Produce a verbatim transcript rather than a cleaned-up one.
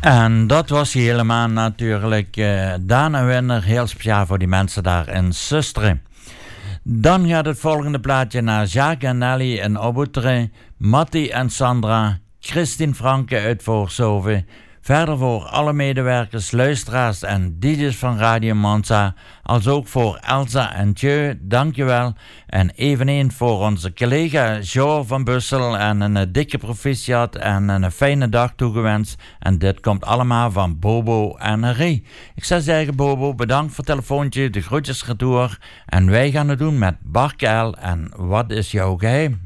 En dat was hij helemaal natuurlijk. Uh, Daan Winner, heel speciaal voor die mensen daar in Susteren. Dan gaat het volgende plaatje naar Jacques en Nelly in Obotre, Matti en Sandra, Christine Franke uit Voorshoven. Verder voor alle medewerkers, luisteraars en D J's van Radio Monza, als ook voor Elsa en Tjeu, dankjewel. En eveneens voor onze collega Jo van Bussel en een uh, dikke proficiat en een uh, fijne dag toegewenst. En dit komt allemaal van Bobo en Rie. Ik zou zeggen, Bobo, bedankt voor het telefoontje, de groetjes retour. En wij gaan het doen met Barkel en Wat is jouw geheim?